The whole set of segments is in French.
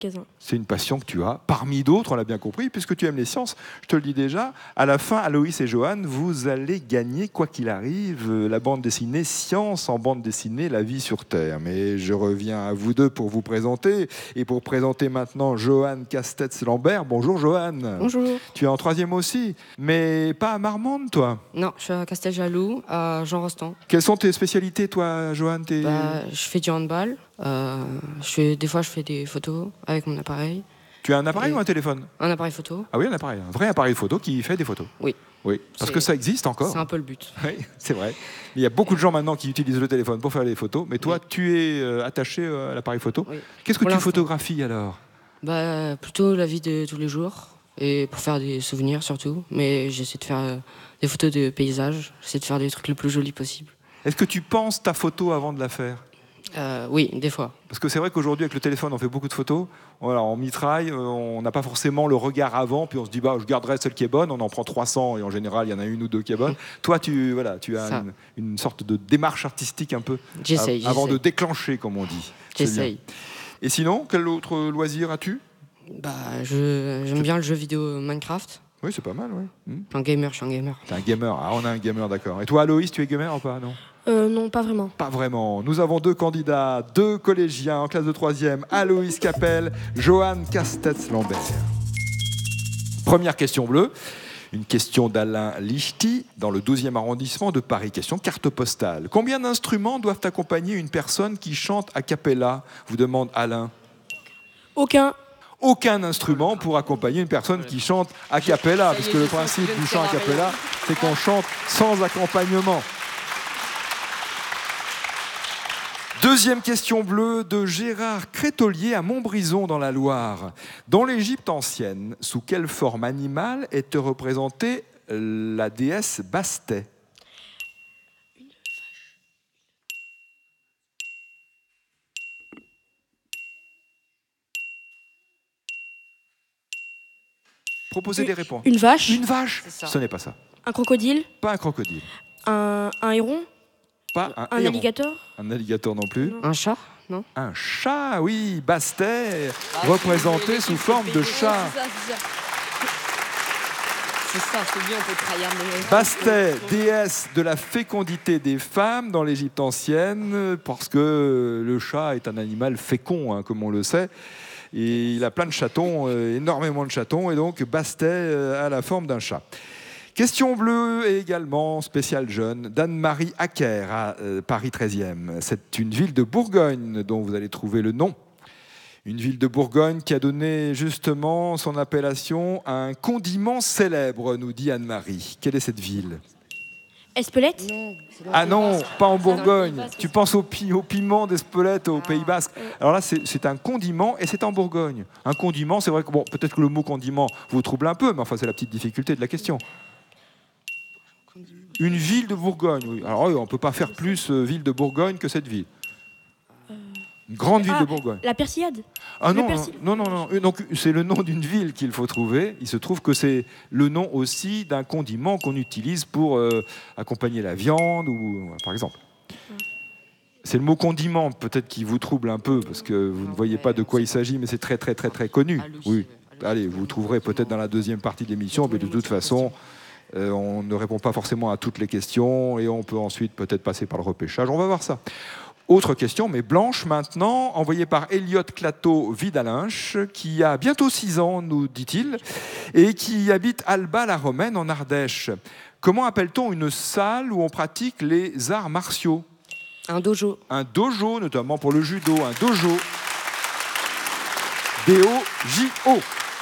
15 ans. C'est une passion que tu as, parmi d'autres, on l'a bien compris, puisque tu aimes les sciences. Je te le dis déjà, à la fin, Aloïs et Johan, vous allez gagner, quoi qu'il arrive, la bande dessinée Science en bande dessinée, la vie sur Terre. Mais je reviens à vous deux pour vous présenter, et pour présenter maintenant Johan Castex-Lambert. Bonjour Johan. Bonjour. Tu es en 3e aussi, mais pas à Marmande, toi. Non, je suis à Casteljaloux, à Jean Rostand. Quelles sont tes spécialités, toi, Johan? Je fais du handball. Des fois, je fais des photos avec mon appareil. Tu as un appareil ou un téléphone? Un appareil photo. Ah oui, un appareil, un vrai appareil photo qui fait des photos. Oui. Oui, parce que ça existe encore. C'est un peu le but. Oui, c'est vrai. Il y a beaucoup de gens maintenant qui utilisent le téléphone pour faire des photos, mais toi, tu es attaché à l'appareil photo. Oui. Qu'est-ce que tu photographies alors? Plutôt la vie de tous les jours, et pour faire des souvenirs surtout. Mais j'essaie de faire des photos de paysages, j'essaie de faire des trucs le plus jolis possible. Est-ce que tu penses ta photo avant de la faire? Oui, des fois. Parce que c'est vrai qu'aujourd'hui, avec le téléphone, on fait beaucoup de photos. Voilà, on mitraille, on n'a pas forcément le regard avant, puis on se dit, je garderai celle qui est bonne, on en prend 300, et en général, il y en a une ou deux qui est bonne. Toi, tu as une sorte de démarche artistique un peu, avant de déclencher, comme on dit. J'essaye. Et sinon, quel autre loisir as-tu? J'aime bien le jeu vidéo Minecraft. Oui, c'est pas mal, oui. Je suis un gamer. T'es un gamer, on a un gamer, d'accord. Et toi, Aloïs, tu es gamer ou pas? Non. Non, pas vraiment. Pas vraiment. Nous avons 2 candidats, 2 collégiens en classe de 3e, Aloïs Capel, Johan Castex-Lambert. Première question bleue, une question d'Alain Lichty, dans le 12e arrondissement de Paris. Question carte postale. Combien d'instruments doivent accompagner une personne qui chante a cappella? Vous demande Alain. Aucun. Aucun instrument pour accompagner une personne qui chante a cappella, parce que le principe du chant a cappella, c'est qu'on chante sans accompagnement. Deuxième question bleue de Gérard Crétolier à Montbrison dans la Loire. Dans l'Égypte ancienne, sous quelle forme animale était représentée la déesse Bastet? Proposez des réponses. Une vache. Une vache. Ce n'est pas ça. Un crocodile. Pas un crocodile. Un héron. Pas un héron. Alligator. Un alligator non plus. Un chat, non? Un chat, oui. Bastet, représenté sous forme de chat. C'est ça, c'est bien, on peut trahir. Bastet, déesse de la fécondité des femmes dans l'Égypte ancienne, parce que le chat est un animal fécond, comme on le sait. Et il a plein de chatons, énormément de chatons, et donc Bastet a la forme d'un chat. Question bleue et également spéciale jeune d'Anne-Marie Acker à Paris 13e. C'est une ville de Bourgogne dont vous allez trouver le nom. Une ville de Bourgogne qui a donné justement son appellation à un condiment célèbre, nous dit Anne-Marie. Quelle est cette ville? Espelette. Ah non, pas en Bourgogne. Tu penses au piment d'Espelette au Pays Basque. Alors là, c'est un condiment et c'est en Bourgogne. Un condiment, c'est vrai que peut-être que le mot condiment vous trouble un peu, mais enfin c'est la petite difficulté de la question. Une ville de Bourgogne, oui. Alors on ne peut pas faire plus ville de Bourgogne que cette ville. Une grande ville de Bourgogne. La Persillade. Ah non, non. Donc c'est le nom d'une ville qu'il faut trouver. Il se trouve que c'est le nom aussi d'un condiment qu'on utilise pour accompagner la viande, ou par exemple. C'est le mot condiment peut-être qui vous trouble un peu, parce que vous ne voyez pas de quoi il s'agit, mais c'est très très très très connu. Oui. Allez, vous trouverez peut-être dans la deuxième partie de l'émission, mais de toute façon, on ne répond pas forcément à toutes les questions et on peut ensuite peut-être passer par le repêchage. On va voir ça. Autre question, mais blanche maintenant, envoyée par Elliot Clateau Vidalinche, qui a bientôt 6 ans, nous dit-il, et qui habite Alba-la-Romaine en Ardèche. Comment appelle-t-on une salle où on pratique les arts martiaux? Un dojo. Un dojo, notamment pour le judo, un dojo. D-O-J-O.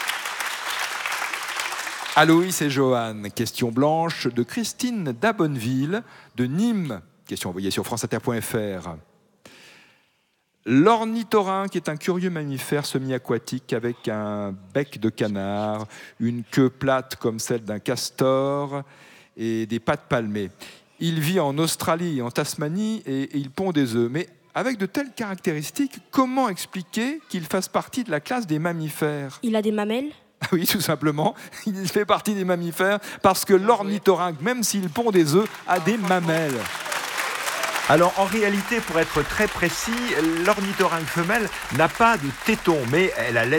Aloïs et Johan, question blanche de Christine Dabonneville de Nîmes. Question envoyée sur franceinter.fr. L'ornithorynque est un curieux mammifère semi-aquatique avec un bec de canard, une queue plate comme celle d'un castor et des pattes palmées. Il vit en Australie et en Tasmanie et il pond des œufs. Mais avec de telles caractéristiques, comment expliquer qu'il fasse partie de la classe des mammifères? Il a des mamelles? Oui, tout simplement. Il fait partie des mammifères parce que l'ornithorynque, même s'il pond des œufs, a des mamelles. Alors en réalité, pour être très précis, l'ornithorynque femelle n'a pas de tétons, mais elle a